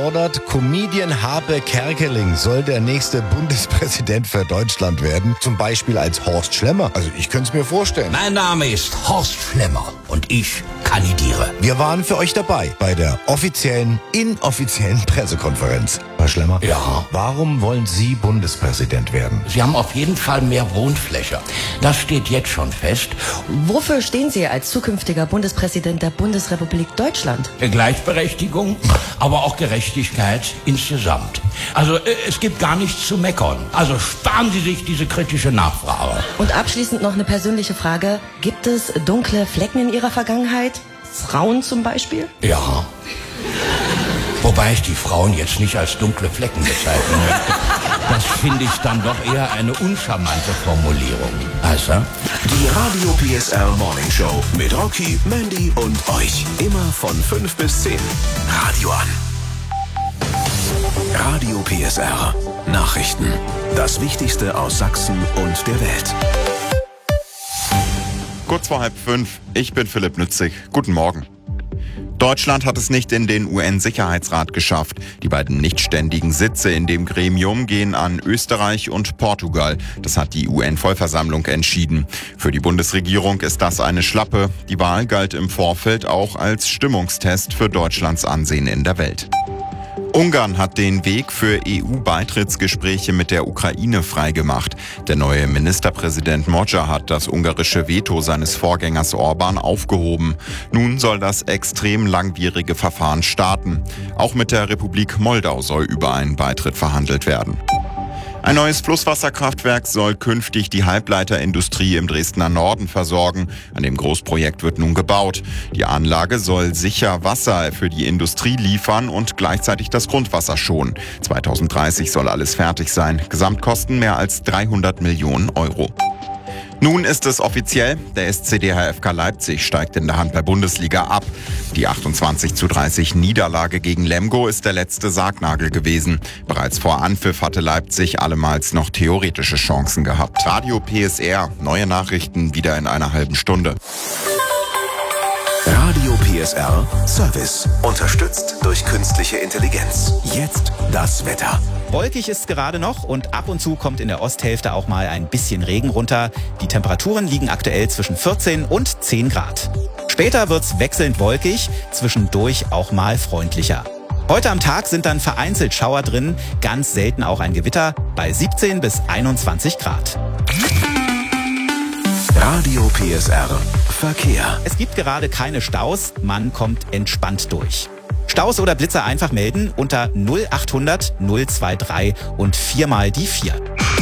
fordert, Comedian Harpe Kerkeling soll der nächste Bundespräsident für Deutschland werden. Zum Beispiel als Horst Schlemmer. Also ich könnte es mir vorstellen. Mein Name ist Horst Schlemmer und ich kandidiere. Wir waren für euch dabei bei der offiziellen, inoffiziellen Pressekonferenz. Herr Schlemmer? Ja? Warum wollen Sie Bundespräsident werden? Sie haben auf jeden Fall mehr Wohnfläche. Das steht jetzt schon fest. Wofür stehen Sie als zukünftiger Bundespräsident der Bundesrepublik Deutschland? Gleichberechtigung, aber auch Gerechtigkeit insgesamt. Also es gibt gar nichts zu meckern. Also sparen Sie sich diese kritische Nachfrage. Und abschließend noch eine persönliche Frage. Gibt es dunkle Flecken in Ihrer Vergangenheit? Frauen zum Beispiel? Ja. Wobei ich die Frauen jetzt nicht als dunkle Flecken bezeichnen möchte. Das finde ich dann doch eher eine uncharmante Formulierung. Weißt du? Die Radio PSR Morning Show mit Rocky, Mandy und euch. Immer von 5 bis 10. Radio an. Radio PSR. Nachrichten. Das Wichtigste aus Sachsen und der Welt. Kurz vor 4:30. Ich bin Philipp Nützig. Guten Morgen. Deutschland hat es nicht in den UN-Sicherheitsrat geschafft. Die beiden nichtständigen Sitze in dem Gremium gehen an Österreich und Portugal. Das hat die UN-Vollversammlung entschieden. Für die Bundesregierung ist das eine Schlappe. Die Wahl galt im Vorfeld auch als Stimmungstest für Deutschlands Ansehen in der Welt. Ungarn hat den Weg für EU-Beitrittsgespräche mit der Ukraine freigemacht. Der neue Ministerpräsident Magyar hat das ungarische Veto seines Vorgängers Orban aufgehoben. Nun soll das extrem langwierige Verfahren starten. Auch mit der Republik Moldau soll über einen Beitritt verhandelt werden. Ein neues Flusswasserkraftwerk soll künftig die Halbleiterindustrie im Dresdner Norden versorgen. An dem Großprojekt wird nun gebaut. Die Anlage soll sicher Wasser für die Industrie liefern und gleichzeitig das Grundwasser schonen. 2030 soll alles fertig sein. Gesamtkosten mehr als 300 Millionen Euro. Nun ist es offiziell, der SC DHFK Leipzig steigt in der Handball-Bundesliga ab. Die 28:30 Niederlage gegen Lemgo ist der letzte Sargnagel gewesen. Bereits vor Anpfiff hatte Leipzig allemals noch theoretische Chancen gehabt. Radio PSR, neue Nachrichten wieder in einer halben Stunde. Radio PSR Service. Unterstützt durch künstliche Intelligenz. Jetzt das Wetter. Wolkig ist gerade noch und ab und zu kommt in der Osthälfte auch mal ein bisschen Regen runter. Die Temperaturen liegen aktuell zwischen 14 und 10 Grad. Später wird's wechselnd wolkig, zwischendurch auch mal freundlicher. Heute am Tag sind dann vereinzelt Schauer drin, ganz selten auch ein Gewitter bei 17 bis 21 Grad. Radio PSR Verkehr. Es gibt gerade keine Staus, man kommt entspannt durch. Staus oder Blitzer einfach melden unter 0800 023 und 4 mal die 4.